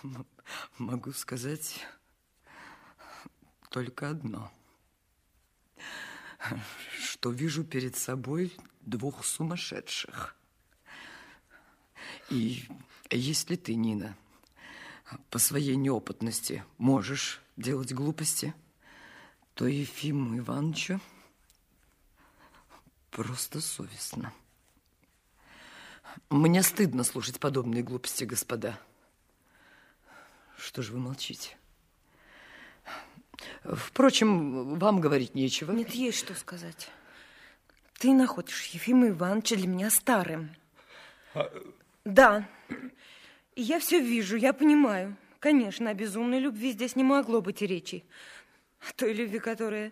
Могу сказать только одно. Что вижу перед собой двух сумасшедших. И если ты, Нина, по своей неопытности можешь делать глупости, то Ефиму Ивановичу просто совестно. Мне стыдно слушать подобные глупости, господа. Что же вы молчите? Впрочем, вам говорить нечего. Нет, есть что сказать. Ты находишь Ефима Ивановича для меня старым. Да. И я все вижу, я понимаю. Конечно, о безумной любви здесь не могло быть и речи. О той любви, которая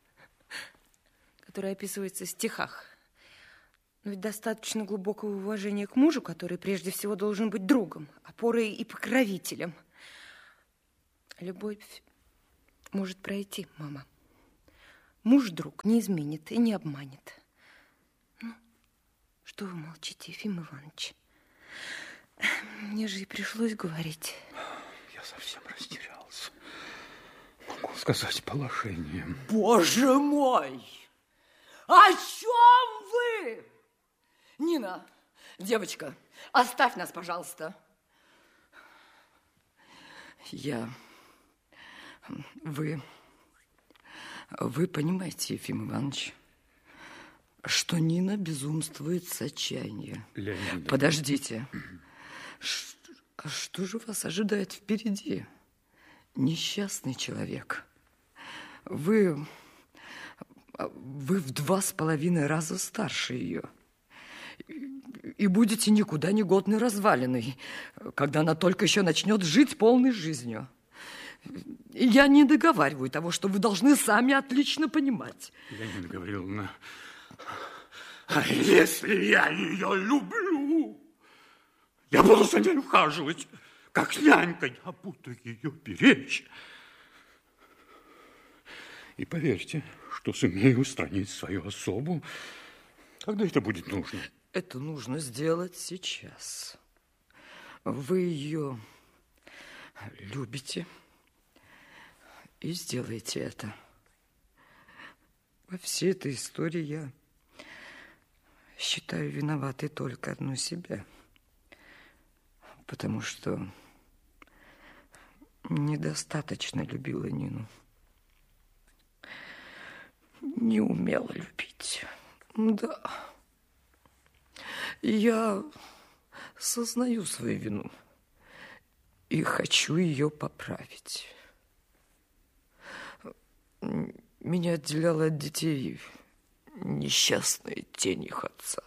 описывается в стихах. Но ведь достаточно глубокого уважения к мужу, который прежде всего должен быть другом, опорой и покровителем. Любовь может пройти, мама. Муж-друг не изменит и не обманет. Ну, что вы молчите, Ефим Иванович? Мне же и пришлось говорить. Я совсем растерялся. Могу сказать положение. Боже мой! О чем вы? Нина, девочка, оставь нас, пожалуйста. Вы понимаете, Ефим Иванович, что Нина безумствует с отчаяния. Леонид. Подождите. Что же вас ожидает впереди? Несчастный человек. Вы в 2,5 раза старше ее. И будете никуда не годной развалиной, когда она только еще начнет жить полной жизнью. И я не договариваю того, что вы должны сами отлично понимать. Леонид Гавриловна, а если я ее люблю, я буду за ней ухаживать, как нянька, я буду ее беречь. И поверьте, что сумею устранить свою особу, когда это будет нужно. Это нужно сделать сейчас. Вы ее любите и сделаете это. Во всей этой истории я считаю виноватой только одну себя, потому что недостаточно любила Нину. Не умела любить. Да. Я сознаю свою вину и хочу ее поправить. Меня отделяла от детей несчастная тень их отца.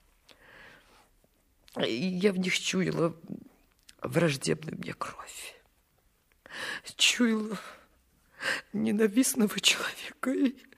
И я в них чуяла враждебную мне кровь. Чуяла ненавистного человека.